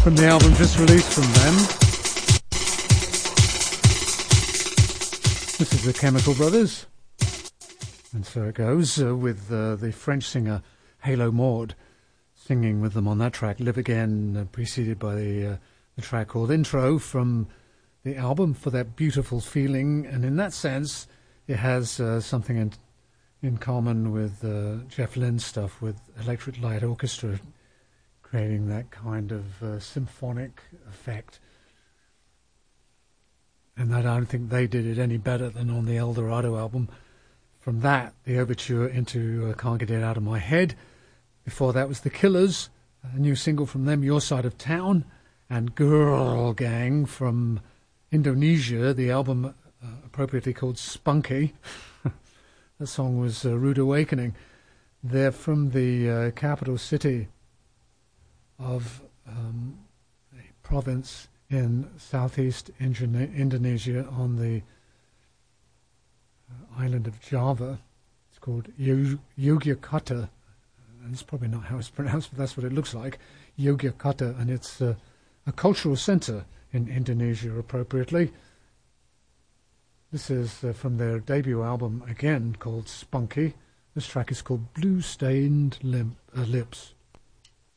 from the album just released from them. This is the Chemical Brothers, and so it goes with the French singer Halo Maud singing with them on that track, Live Again, preceded by the track called Intro from the album, For That Beautiful Feeling. And in that sense it has something in common with Jeff Lynne's stuff, with Electric Light Orchestra creating that kind of symphonic effect. And I don't think they did it any better than on the El Dorado album. From that, the overture into Can't Get It Out of My Head. Before that was The Killers, a new single from them, Your Side of Town, and Girl Gang from Indonesia, the album appropriately called Spunky. That song was Rude Awakening. They're from the capital city of a province in southeast Indonesia on the island of Java. It's called Yogyakarta. And it's probably not how it's pronounced, but that's what it looks like, Yogyakarta, and it's a cultural centre in Indonesia, appropriately. This is from their debut album, again, called Spunky. This track is called Blue Stained Lips.